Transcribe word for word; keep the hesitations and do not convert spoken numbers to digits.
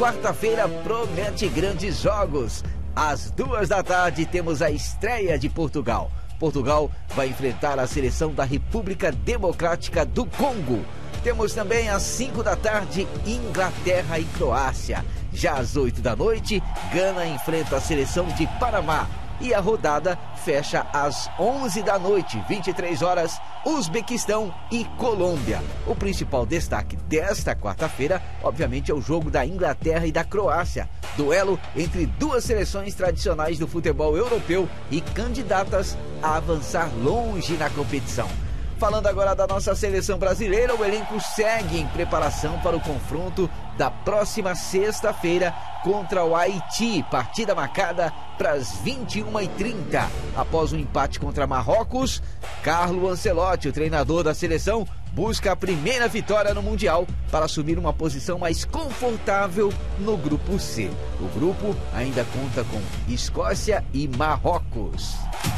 quarta-feira promete grandes jogos. Às duas da tarde temos a estreia de Portugal. Portugal vai enfrentar a seleção da República Democrática do Congo. Temos também às cinco da tarde Inglaterra e Croácia. Já às oito da noite, Gana enfrenta a seleção de Panamá. E a rodada fecha às onze da noite, vinte e três horas, Uzbequistão e Colômbia. O principal destaque desta quarta-feira, obviamente, é o jogo da Inglaterra e da Croácia. Duelo entre duas seleções tradicionais do futebol europeu e candidatas a avançar longe na competição. Falando agora da nossa seleção brasileira, o elenco segue em preparação para o confronto da próxima sexta-feira contra o Haiti, partida marcada para as vinte e uma e trinta. Após um empate contra Marrocos, Carlo Ancelotti, o treinador da seleção, busca a primeira vitória no Mundial para assumir uma posição mais confortável no Grupo C. O grupo ainda conta com Escócia e Marrocos.